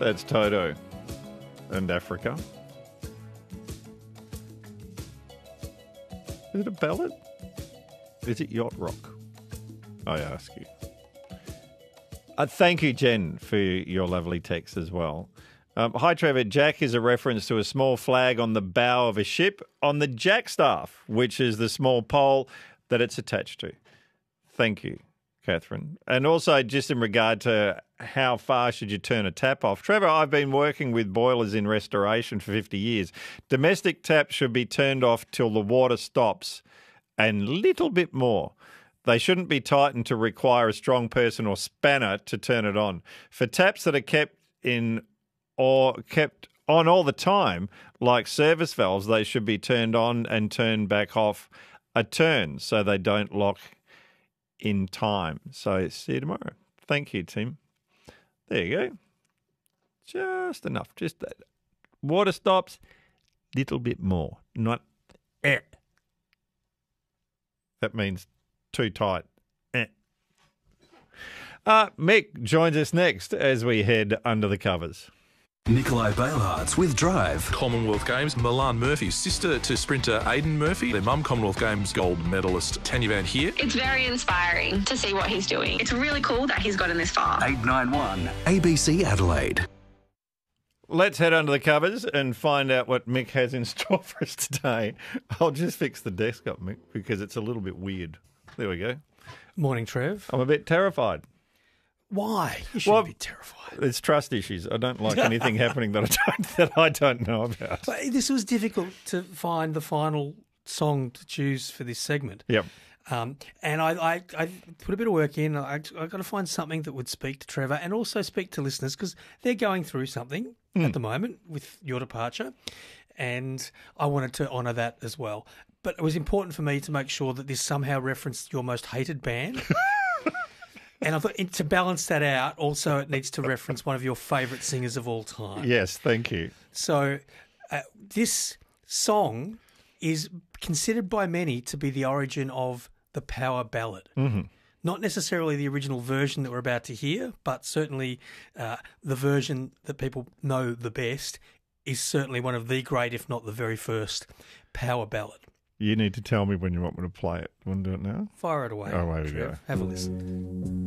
That's Toto and Africa. Is it a ballad? Is it yacht rock? I ask you. Thank you, Jen, for your lovely text as well. Hi, Trevor. Jack is a reference to a small flag on the bow of a ship on the jackstaff, which is the small pole that it's attached to. Thank you, Catherine. And also, just in regard to how far should you turn a tap off? Trevor, I've been working with boilers in restoration for 50 years. Domestic taps should be turned off till the water stops and little bit more. They shouldn't be tightened to require a strong person or spanner to turn it on. For taps that are kept on all the time, like service valves, they should be turned on and turned back off a turn so they don't lock in time. So see you tomorrow. Thank you, Tim. There you go. Just enough. Just that. Water stops, little bit more. Not That means too tight. Mick joins us next as we head under the covers. Nikolai Bailhartz with Drive. Commonwealth Games, Milan Murphy, sister to sprinter Aidan Murphy. Their mum, Commonwealth Games gold medalist Tanya Van Heer. It's very inspiring to see what he's doing. It's really cool that he's gotten this far. 891 ABC Adelaide. Let's head under the covers and find out what Mick has in store for us today. I'll just fix the desk up, Mick, because it's a little bit weird. There we go. Morning, Trev. I'm a bit terrified. Why? You shouldn't be terrified. It's trust issues. I don't like anything happening that I don't know about. But this was difficult to find the final song to choose for this segment. Yep. And I put a bit of work in. I've got to find something that would speak to Trevor and also speak to listeners because they're going through something at the moment with your departure, and I wanted to honour that as well. But it was important for me to make sure that this somehow referenced your most hated band. And I thought to balance that out, also it needs to reference one of your favourite singers of all time. Yes, thank you. So this song is considered by many to be the origin of the power ballad. Mm-hmm. Not necessarily the original version that we're about to hear, but certainly the version that people know the best is certainly one of the great, if not the very first, power ballad. You need to tell me when you want me to play it. Want to do it now? Fire it away. Oh, away we Trev. go. Have a listen.